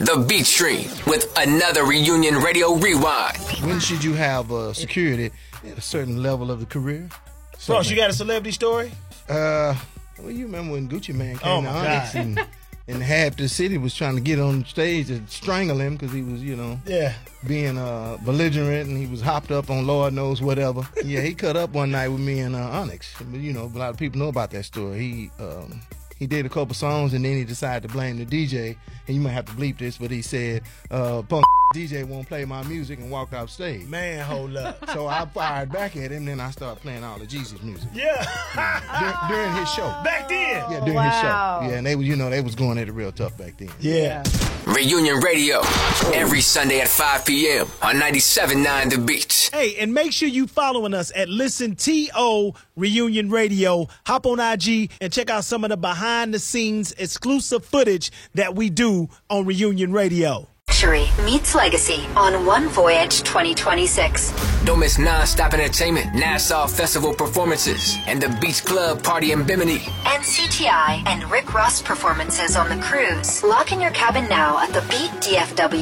The Beat Stream with another Reunion Radio Rewind. When should you have security at a certain level of the career? Bro, you got a celebrity story? Well, you remember when Gucci Mane came to Onyx and half the city was trying to get on stage to strangle him because he was, being belligerent, and he was hopped up on Lord knows whatever. Yeah, he cut up one night with me in Onyx. But, a lot of people know about that story. He did a couple songs, and then he decided to blame the DJ. And you might have to bleep this, but he said, punk DJ won't play my music, and walked off stage. Man, hold up. So I fired back at him, then I started playing all the Jesus music. Yeah. During his show. Back then. Yeah, during his show. Yeah, and they was going at it real tough back then. Yeah. Reunion Radio, every Sunday at 5 p.m. on 97.9 The Beat. Hey, and make sure you following us at Listen To Reunion Radio. Hop on IG and check out some of the behind-the-scenes exclusive footage that we do on Reunion Radio. Luxury meets Legacy on One Voyage 2026. Don't miss non-stop entertainment, Nassau Festival performances, and the Beach Club Party in Bimini. And CTI and Rick Ross performances on the cruise. Lock in your cabin now at the Beat DFW.